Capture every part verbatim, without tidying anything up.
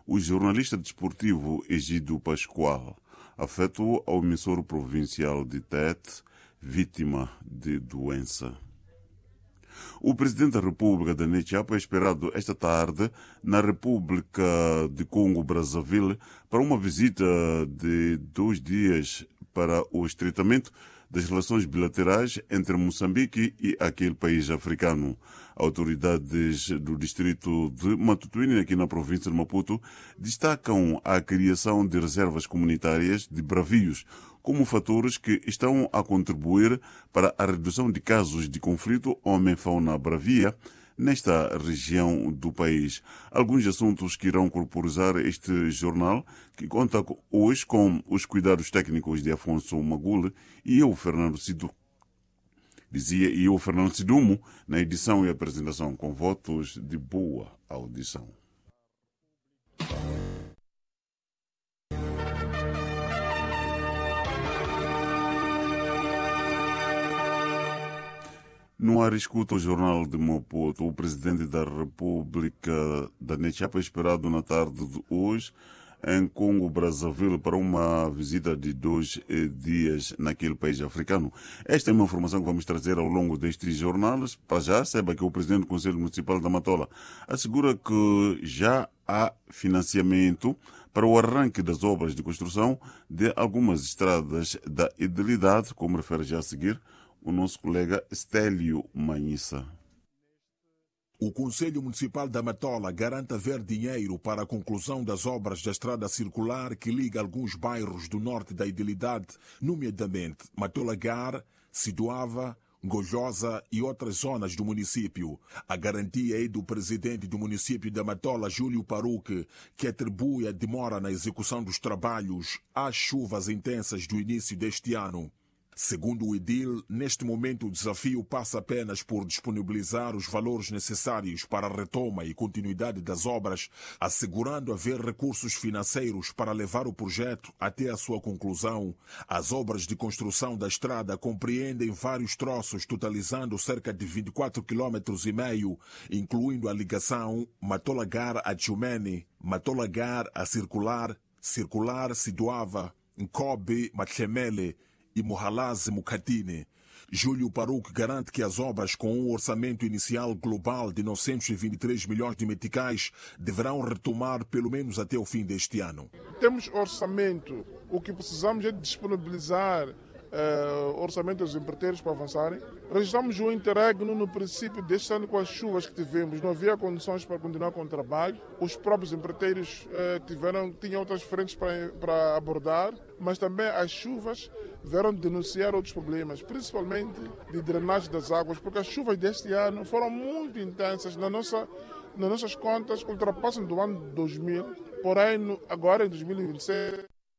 o jornalista desportivo Egidio Pascoal, afetou ao emissor provincial de Tete, vítima de doença. O presidente da República da Nechapa é esperado esta tarde na República de Congo-Brazzaville para uma visita de dois dias para o estreitamento das relações bilaterais entre Moçambique e aquele país africano. Autoridades do distrito de Matutuíne, aqui na província de Maputo, destacam a criação de reservas comunitárias de bravios como fatores que estão a contribuir para a redução de casos de conflito homem-fauna bravia nesta região do país. Alguns assuntos que irão corporizar este jornal, que conta hoje com os cuidados técnicos de Afonso Magule e eu, Fernando Sidu. Dizia e eu, Fernando Sidumo, na edição e apresentação, com votos de boa audição. No ar escuta o Jornal de Maputo. O presidente da República da Nechapa é esperado na tarde de hoje em Congo-Brazzaville para uma visita de dois dias naquele país africano. Esta é uma informação que vamos trazer ao longo destes jornais. Para já, saiba que o presidente do Conselho Municipal da Matola assegura que já há financiamento para o arranque das obras de construção de algumas estradas da idilidade, como refere já a seguir o nosso colega Estélio Manhissa. O Conselho Municipal da Matola garante haver dinheiro para a conclusão das obras da estrada circular que liga alguns bairros do norte da idilidade, nomeadamente Matola-Gar, Siduava, Gojosa e outras zonas do município. A garantia é do presidente do município da Matola, Júlio Paruque, que atribui a demora na execução dos trabalhos às chuvas intensas do início deste ano. Segundo o edil, neste momento o desafio passa apenas por disponibilizar os valores necessários para a retoma e continuidade das obras, assegurando haver recursos financeiros para levar o projeto até a sua conclusão. As obras de construção da estrada compreendem vários troços, totalizando cerca de vinte e quatro quilômetros e meio, incluindo a ligação Matola-Gar a Tchumene, Matola-Gar a Circular, Circular Siduava, Nkobe, Machemele e Mohalaze Mukatine. Júlio Paruque garante que as obras com um orçamento inicial global de novecentos e vinte e três milhões de meticais deverão retomar pelo menos até o fim deste ano. Temos orçamento, o que precisamos é disponibilizar uh, orçamento dos empreiteiros para avançarem. Registramos o interregno no princípio deste ano com as chuvas que tivemos. Não havia condições para continuar com o trabalho. Os próprios empreiteiros uh, tiveram, tinham outras frentes para, para abordar, mas também as chuvas vieram denunciar outros problemas, principalmente de drenagem das águas, porque as chuvas deste ano foram muito intensas na nossa, nas nossas contas, ultrapassam do ano dois mil, porém agora em dois mil e vinte e seis,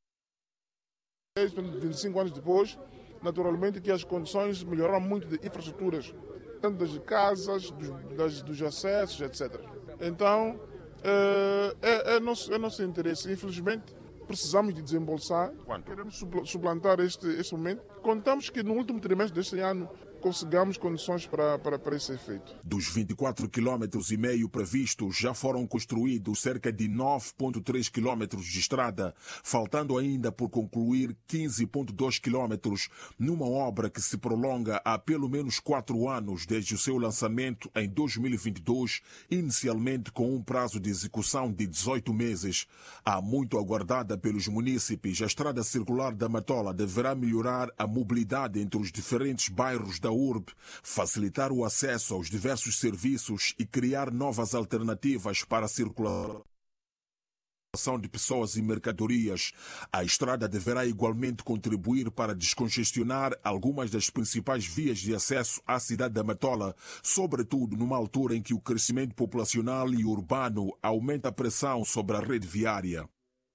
vinte e cinco anos depois, naturalmente que as condições melhoraram muito de infraestruturas, tanto das casas, dos, das, dos acessos, etcétera. Então, é, é, é, nosso, é nosso interesse, infelizmente, precisamos de desembolsar. Quanto? Queremos suplantar este, este momento. Contamos que no último trimestre deste ano consigamos condições para, para, para esse efeito. Dos vinte e quatro quilômetros e meio previstos, já foram construídos cerca de nove vírgula três quilômetros de estrada, faltando ainda por concluir quinze vírgula dois quilômetros, numa obra que se prolonga há pelo menos quatro anos desde o seu lançamento em dois mil e vinte e dois, inicialmente com um prazo de execução de dezoito meses. Há muito aguardada pelos munícipes, a estrada circular da Matola deverá melhorar a mobilidade entre os diferentes bairros da urbe, facilitar o acesso aos diversos serviços e criar novas alternativas para a circulação de pessoas e mercadorias. A estrada deverá igualmente contribuir para descongestionar algumas das principais vias de acesso à cidade da Matola, sobretudo numa altura em que o crescimento populacional e urbano aumenta a pressão sobre a rede viária.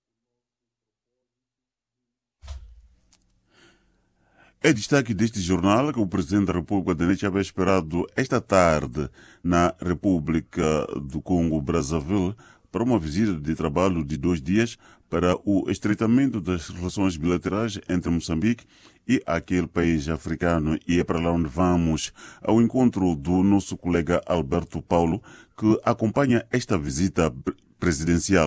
É destaque deste jornal que o presidente da República da Nechapa é esperado esta tarde na República do Congo-Brazzaville para uma visita de trabalho de dois dias para o estreitamento das relações bilaterais entre Moçambique e aquele país africano. E é para lá onde vamos, ao encontro do nosso colega Alberto Paulo, que acompanha esta visita presidencial.